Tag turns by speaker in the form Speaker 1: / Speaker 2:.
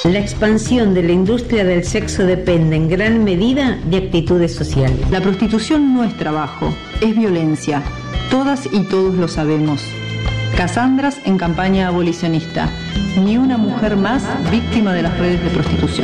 Speaker 1: La expansión de la industria del sexo depende en gran medida de actitudes sociales.
Speaker 2: La prostitución no es trabajo, es violencia. Todas y todos lo sabemos. Casandras en campaña abolicionista. Ni una mujer más víctima de las redes de prostitución.